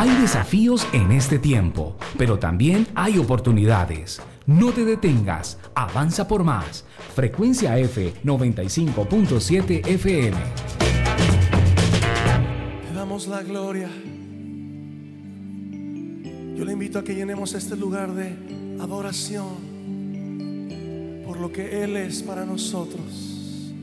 Hay desafíos en este tiempo, pero también hay oportunidades. No te detengas, avanza por más. Frecuencia F 95.7 FM. Te damos la gloria. Yo le invito a que llenemos este lugar de adoración por lo que Él es para nosotros.